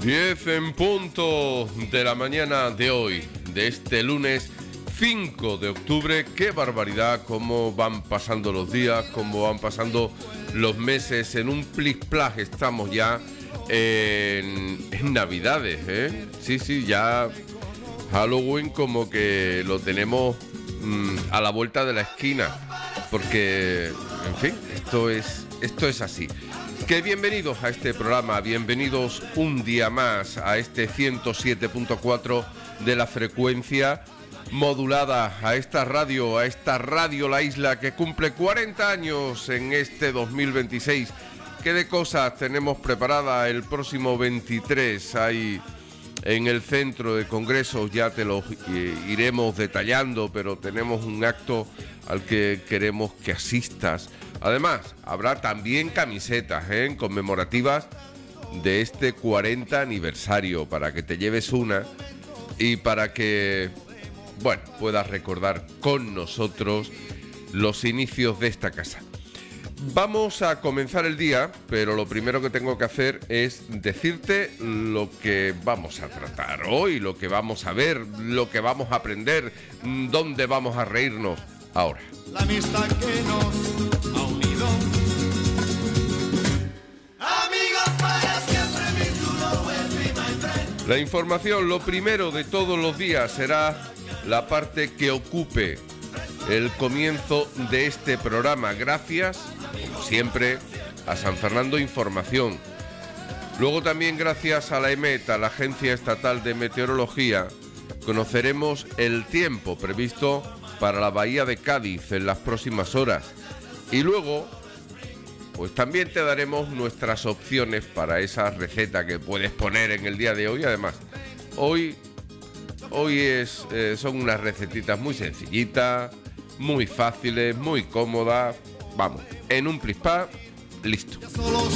10 en punto de la mañana de hoy, de este lunes 5 de octubre. ¡Qué barbaridad! Cómo van pasando los días, cómo van pasando los meses. En un plis-plas estamos ya en Navidades, ¿eh? Sí, ya Halloween como que lo tenemos a la vuelta de la esquina. Porque, en fin, esto es así. Que bienvenidos a este programa, bienvenidos un día más a este 107.4 de la frecuencia modulada, a esta radio La Isla, que cumple 40 años en este 2026. ¿Qué de cosas tenemos preparada el próximo 23? Hay en el centro de congresos, ya te los iremos detallando, pero tenemos un acto al que queremos que asistas. Además, habrá también camisetas conmemorativas de este 40 aniversario para que te lleves una y para que, bueno, puedas recordar con nosotros los inicios de esta casa. Vamos a comenzar el día, pero lo primero que tengo que hacer es decirte lo que vamos a tratar hoy, lo que vamos a ver, lo que vamos a aprender, dónde vamos a reírnos ahora. La amistad que nos ha unido. Amigos para siempre, mi true always be my friend. La información, lo primero de todos los días, será la parte que ocupe el comienzo de este programa. Gracias, como siempre, a San Fernando Información. Luego también gracias a la EMET, a la Agencia Estatal de Meteorología, conoceremos el tiempo previsto para la bahía de Cádiz en las próximas horas. Y luego, pues también te daremos nuestras opciones para esa receta que puedes poner en el día de hoy. Además, hoy son unas recetitas muy sencillitas, muy fáciles, muy cómodas. Vamos, en un plis-plas, listo. Solo